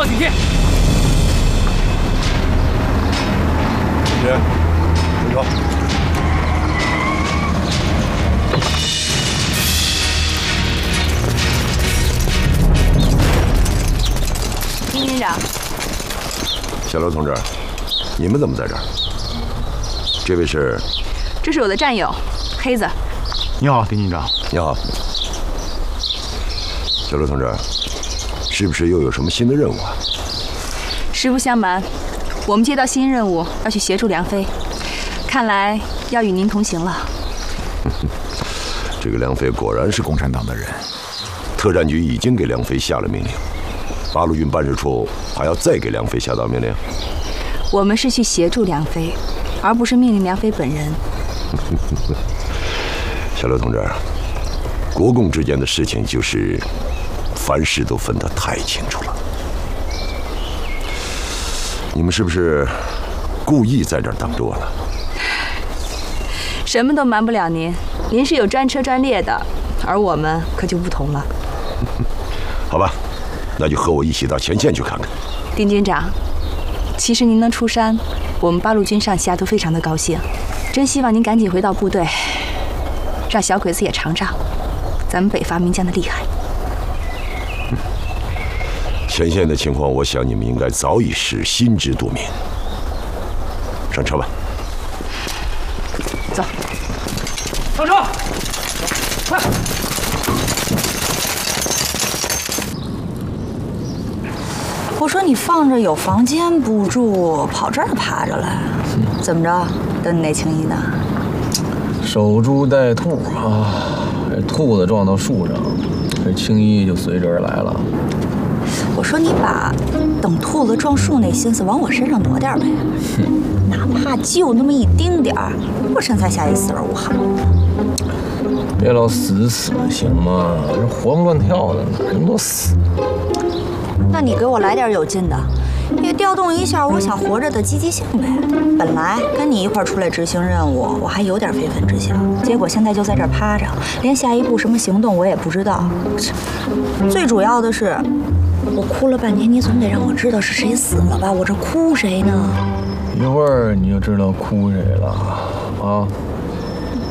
要警惕！ 别，住手！ 丁警长， 小刘同志，你们怎么在这儿？这位是？ 这是我的战友，黑子。 你好，丁警长。 你好，小刘同志，是不是又有什么新的任务啊？ 实不相瞒，我们接到新任务，要去协助梁飞，看来要与您同行了。 这个梁飞果然是共产党的人，特战局已经给梁飞下了命令，八路军办事处还要再给梁飞下达命令。 我们是去协助梁飞，而不是命令梁飞本人。 小刘同志，国共之间的事情就是凡事都分得太清楚了。你们是不是故意在这儿等着我呢？ 什么都瞒不了您，您是有专车专列的，而我们可就不同了。 好吧，那就和我一起到前线去看看。 丁军长，其实您能出山，我们八路军上下都非常的高兴。真希望您赶紧回到部队，让小鬼子也尝尝咱们北伐名将的厉害。 前线的情况，我想你们应该早已是心知肚明。上车吧。 走。 上车！快！ 我说你放着有房间不住，跑这儿趴着来，怎么着？等你那青衣呢？ 守株待兔啊！这兔子撞到树上，这青衣就随之而来了。 我说你把等兔子撞树那心思往我身上挪点呗，哪怕就那么一丁点儿，我身材下也死而无憾。 别老死行吗？这活蹦乱跳的，哪那么多死？ 那你给我来点有劲的，也调动一下我想活着的积极性呗。本来跟你一块出来执行任务，我还有点非分之想，结果现在就在这儿趴着，连下一步什么行动我也不知道。最主要的是，我哭了半天，你总得让我知道是谁死了吧？我这哭谁呢？ 一会儿你就知道哭谁了啊！